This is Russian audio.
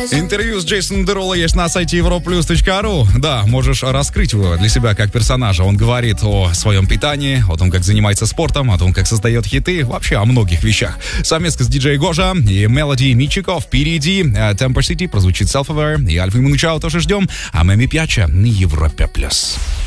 Интервью с Джейсоном Дероло есть на сайте europlus.ru. Да, можешь раскрыть его для себя как персонажа. Он говорит о своем питании, о том, как занимается спортом, о том, как создает хиты, вообще о многих вещах. Совместно с диджей Гожа и Мелоди Мичико впереди. Temper City прозвучит Self-Aware и Альфа и Мунучао тоже ждем. А Мэми Пьяча на Европе+.